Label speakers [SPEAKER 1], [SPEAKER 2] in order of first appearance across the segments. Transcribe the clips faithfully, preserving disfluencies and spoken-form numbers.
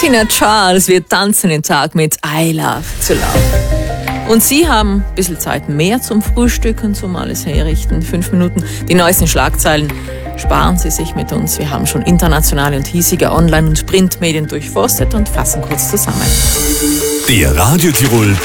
[SPEAKER 1] Tina Charles, wir tanzen den Tag mit I Love to Love. Und Sie haben ein bisschen Zeit mehr zum Frühstücken, zum alles herrichten. Fünf Minuten, die neuesten Schlagzeilen sparen Sie sich mit uns. Wir haben schon internationale und hiesige Online- und Printmedien durchforstet und fassen kurz zusammen.
[SPEAKER 2] Der Radio Tirol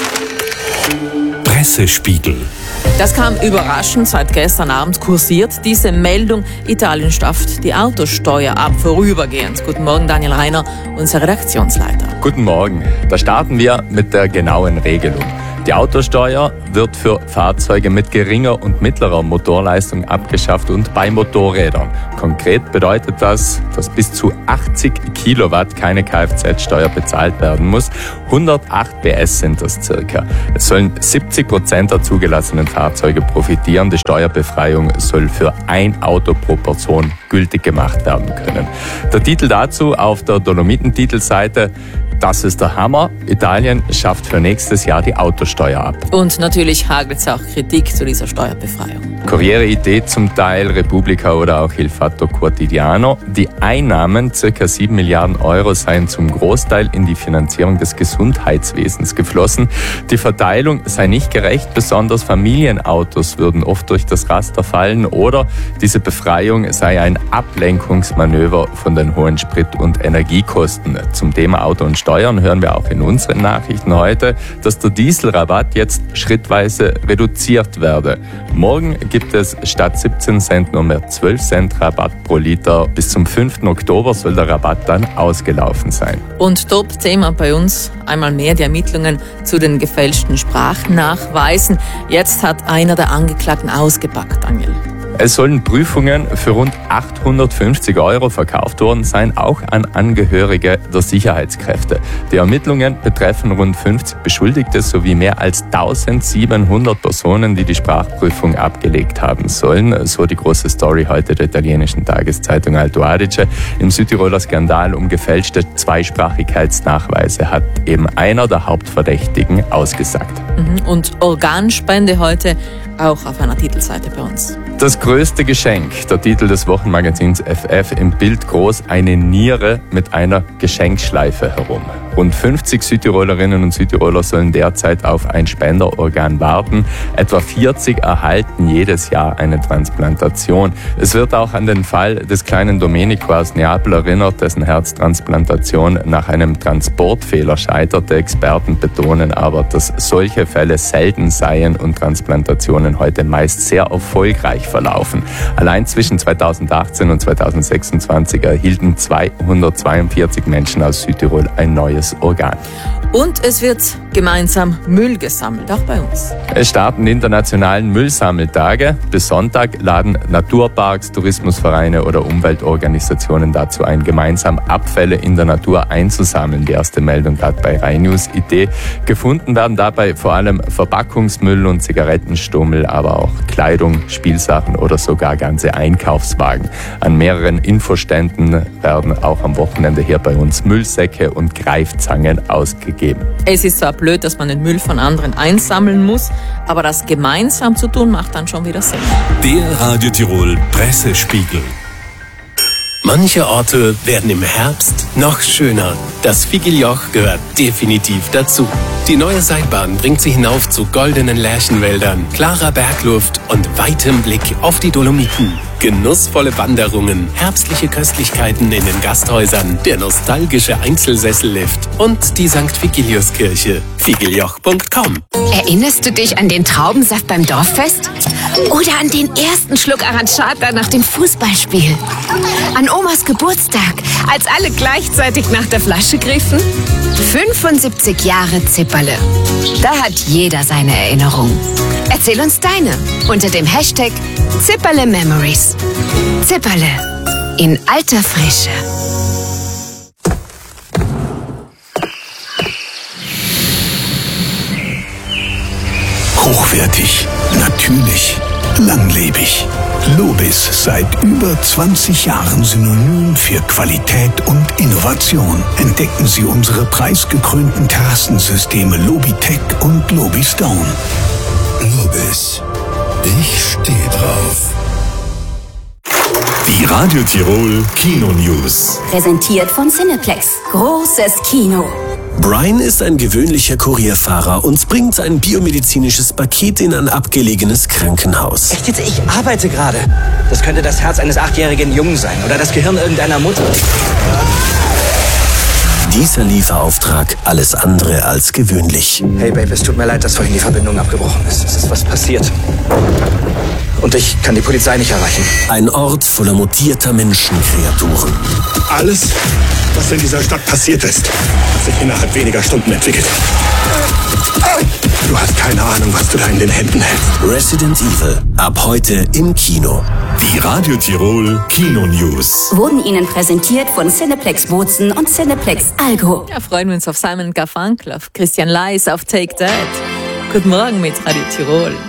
[SPEAKER 2] Pressespiegel.
[SPEAKER 1] Das kam überraschend, seit gestern Abend kursiert diese Meldung. Italien schafft die Autosteuer ab, vorübergehend. Guten Morgen, Daniel Reiner, unser Redaktionsleiter.
[SPEAKER 3] Guten Morgen. Da starten wir mit der genauen Regelung. Die Autosteuer wird für Fahrzeuge mit geringer und mittlerer Motorleistung abgeschafft und bei Motorrädern. Konkret bedeutet das, dass bis zu achtzig Kilowatt keine Kfz-Steuer bezahlt werden muss. hundertacht P S sind das circa. Es sollen siebzig Prozent der zugelassenen Fahrzeuge profitieren. Die Steuerbefreiung soll für ein Auto pro Person gültig gemacht werden können. Der Titel dazu auf der Dolomiten-Titelseite: Das ist der Hammer. Italien schafft für nächstes Jahr die Autosteuer ab.
[SPEAKER 1] Und natürlich hagelt es auch Kritik zu dieser Steuerbefreiung.
[SPEAKER 3] Corriere Idee zum Teil, Repubblica oder auch Il Fatto Quotidiano. Die Einnahmen, ca. sieben Milliarden Euro, seien zum Großteil in die Finanzierung des Gesundheitswesens geflossen. Die Verteilung sei nicht gerecht, besonders Familienautos würden oft durch das Raster fallen, oder diese Befreiung sei ein Ablenkungsmanöver von den hohen Sprit- und Energiekosten. Zum Thema Auto und Steuern hören wir auch in unseren Nachrichten heute, dass der Dieselrabatt jetzt schrittweise reduziert werde. Morgen gibt es statt siebzehn Cent nur mehr zwölf Cent Rabatt pro Liter. Bis zum fünften Oktober soll der Rabatt dann ausgelaufen sein.
[SPEAKER 1] Und Top-Thema bei uns einmal mehr die Ermittlungen zu den gefälschten Sprachnachweisen. Jetzt hat einer der Angeklagten ausgepackt, Daniel.
[SPEAKER 3] Es sollen Prüfungen für rund achthundertfünfzig Euro verkauft worden sein, auch an Angehörige der Sicherheitskräfte. Die Ermittlungen betreffen rund fünfzig Beschuldigte sowie mehr als eintausendsiebenhundert Personen, die die Sprachprüfung abgelegt haben sollen. So die große Story heute der italienischen Tageszeitung Alto Adige. Im Südtiroler Skandal um gefälschte Zweisprachigkeitsnachweise hat eben einer der Hauptverdächtigen ausgesagt.
[SPEAKER 1] Und Organspende heute auch auf einer Titelseite bei uns.
[SPEAKER 3] Das größte Geschenk, der Titel des Wochenmagazins F F, im Bild groß: eine Niere mit einer Geschenkschleife herum. Rund fünfzig Südtirolerinnen und Südtiroler sollen derzeit auf ein Spenderorgan warten. Etwa vierzig erhalten jedes Jahr eine Transplantation. Es wird auch an den Fall des kleinen Domenico aus Neapel erinnert, dessen Herztransplantation nach einem Transportfehler scheiterte. Experten betonen aber, dass solche Fälle selten seien und Transplantationen heute meist sehr erfolgreich verlaufen. Allein zwischen zweitausendachtzehn und zweitausendsechsundzwanzig erhielten zweihundertzweiundvierzig Menschen aus Südtirol ein neues Organ.
[SPEAKER 1] Und es wird gemeinsam Müll gesammelt, auch bei uns.
[SPEAKER 3] Es starten die internationalen Müllsammeltage. Bis Sonntag laden Naturparks, Tourismusvereine oder Umweltorganisationen dazu ein, gemeinsam Abfälle in der Natur einzusammeln. Die erste Meldung gerade bei Rai News Idee. Gefunden werden dabei vor allem Verpackungsmüll und Zigarettenstummel, aber auch Kleidung, Spielsachen oder sogar ganze Einkaufswagen. An mehreren Infoständen werden auch am Wochenende hier bei uns Müllsäcke und Greifzangen ausgegeben.
[SPEAKER 1] Es ist zwar blöd, dass man den Müll von anderen einsammeln muss, aber das gemeinsam zu tun macht dann schon wieder Sinn.
[SPEAKER 2] Der Radio Tirol Pressespiegel.
[SPEAKER 4] Manche Orte werden im Herbst noch schöner. Das Figlioch gehört definitiv dazu. Die neue Seilbahn bringt Sie hinauf zu goldenen Lärchenwäldern, klarer Bergluft und weitem Blick auf die Dolomiten. Genussvolle Wanderungen, herbstliche Köstlichkeiten in den Gasthäusern, der nostalgische Einzelsessellift und die Sankt Vigiliuskirche. Figlioch Punkt com.
[SPEAKER 5] Erinnerst du dich an den Traubensaft beim Dorffest? Oder an den ersten Schluck Aranciata nach dem Fußballspiel? An Omas Geburtstag, als alle gleichzeitig nach der Flasche griffen? fünfundsiebzig Jahre Zipperle. Da hat jeder seine Erinnerung. Erzähl uns deine unter dem Hashtag Zipperle Memories. Zipperle in alter Frische.
[SPEAKER 6] Hochwertig, natürlich, langlebig. Lobis, seit über zwanzig Jahren Synonym für Qualität und Innovation. Entdecken Sie unsere preisgekrönten Terrassensysteme Lobitech und Lobistone.
[SPEAKER 2] Lobis. Ich stehe drauf. Die Radio Tirol Kino News.
[SPEAKER 7] Präsentiert von Cineplex. Großes Kino.
[SPEAKER 4] Brian ist ein gewöhnlicher Kurierfahrer und bringt sein biomedizinisches Paket in ein abgelegenes Krankenhaus.
[SPEAKER 8] Echt jetzt? Ich arbeite gerade. Das könnte das Herz eines achtjährigen Jungen sein oder das Gehirn irgendeiner Mutter.
[SPEAKER 4] Dieser Lieferauftrag alles andere als gewöhnlich.
[SPEAKER 8] Hey Babe, es tut mir leid, dass vorhin die Verbindung abgebrochen ist. Es ist was passiert. Und ich kann die Polizei nicht erreichen.
[SPEAKER 4] Ein Ort voller mutierter Menschenkreaturen.
[SPEAKER 6] Alles, was in dieser Stadt passiert ist, hat sich innerhalb weniger Stunden entwickelt. Du hast keine Ahnung, was du da in den Händen hältst.
[SPEAKER 4] Resident Evil. Ab heute im Kino.
[SPEAKER 2] Die Radio Tirol Kino News.
[SPEAKER 7] Wurden Ihnen präsentiert von Cineplex Bozen und Cineplex Algo.
[SPEAKER 1] Ja, freuen wir uns auf Simon Garfunkel, auf Christian Leis, auf Take That. Guten Morgen mit Radio Tirol.